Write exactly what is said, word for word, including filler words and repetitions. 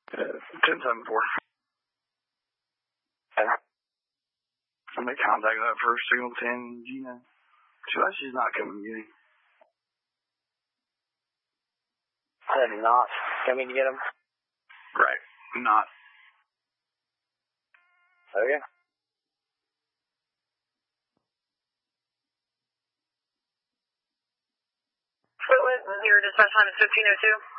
Uh, ten seven four. Okay. I make contact with that first signal ten, Gina. She like she's not coming to get him. Said not coming to get him? Right. Not. Okay. Fluid, your dispatch time is fifteen oh two.